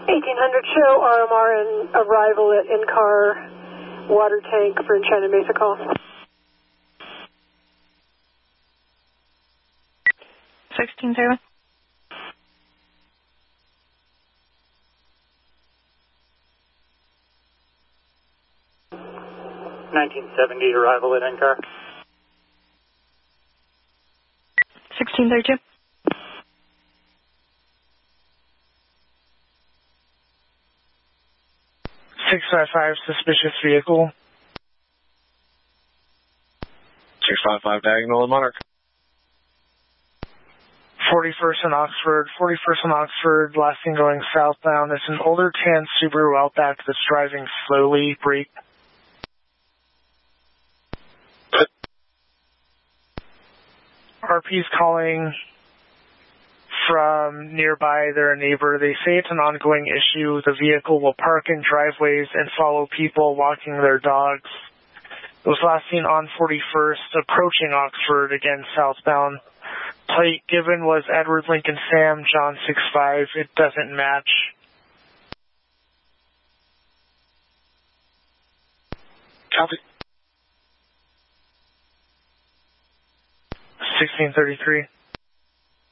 1800 show RMR and arrival at in-car water tank for Enchanted Mesa call. 16-0. Arrival at in-car. 1632. 655, suspicious vehicle. 655 diagonal and Monarch. 41st and Oxford, last thing going southbound. It's an older tan Subaru Outback that's driving slowly. Brake. RP's calling from nearby. They're a neighbor. They say it's an ongoing issue. The vehicle will park in driveways and follow people walking their dogs. It was last seen on 41st, approaching Oxford, again southbound. Plate given was Edward Lincoln Sam, John 65. It doesn't match. Copy. 1633.